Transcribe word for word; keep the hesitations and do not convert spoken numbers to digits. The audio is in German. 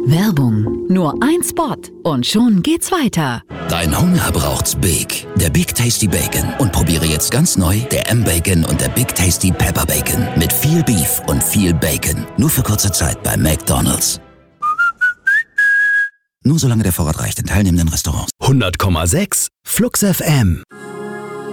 Werbung. Nur ein Spot und schon geht's weiter. Dein Hunger braucht's Big. Der Big Tasty Bacon. Und probiere jetzt ganz neu der M-Bacon und der Big Tasty Pepper Bacon. Mit viel Beef und viel Bacon. Nur für kurze Zeit bei McDonald's. Nur solange der Vorrat reicht in teilnehmenden Restaurants. hundert Komma sechs Flux F M.